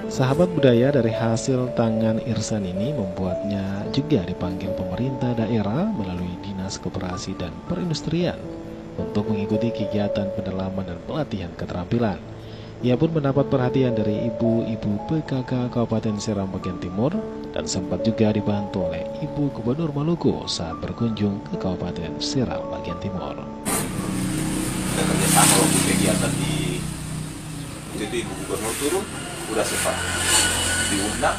Sahabat budaya dari hasil tangan Irsan ini membuatnya juga dipanggil pemerintah daerah melalui Dinas Koperasi dan Perindustrian untuk mengikuti kegiatan pendalaman dan pelatihan keterampilan. Ia pun mendapat perhatian dari ibu-ibu PKK Kabupaten Seram bagian timur dan sempat juga dibantu oleh Ibu Gubernur Maluku saat berkunjung ke Kabupaten Seram bagian timur. Kita kerjasama waktu kegiatan di itu Ibu Gubernur turun udah sempat diundang.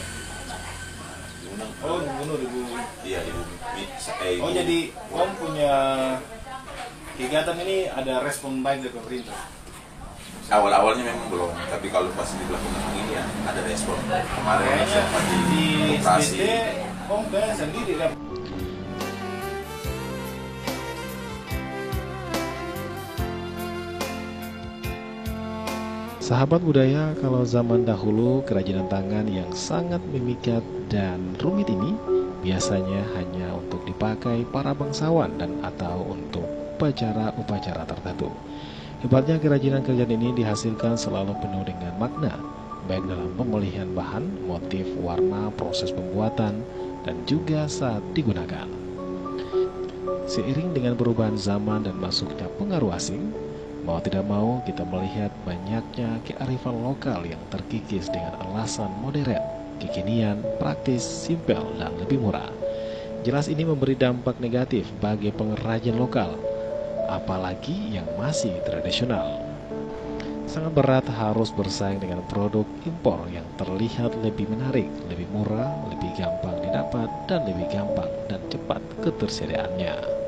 Oh, Gubernur Ibu. Iya, Ibu. Oh, jadi Om punya kegiatan ini ada respon baik dari pemerintah? Awal-awalnya memang belum, tapi kalau pas dilakukan ini ya ada respon. Kemarin sempat di operasi. Om kayaknya sendiri kan? Sahabat budaya, kalau zaman dahulu kerajinan tangan yang sangat memikat dan rumit ini biasanya hanya untuk dipakai para bangsawan dan atau untuk upacara-upacara tertentu. Hebatnya kerajinan-kerajinan ini dihasilkan selalu penuh dengan makna, baik dalam pemilihan bahan, motif, warna, proses pembuatan, dan juga saat digunakan. Seiring dengan perubahan zaman dan masuknya pengaruh asing, mau tidak mau kita melihat banyaknya kearifan lokal yang terkikis dengan alasan modern, kekinian, praktis, simpel, dan lebih murah. Jelas ini memberi dampak negatif bagi pengrajin lokal, apalagi yang masih tradisional. Sangat berat harus bersaing dengan produk impor yang terlihat lebih menarik, lebih murah, lebih gampang didapat, dan lebih gampang dan cepat ketersediaannya.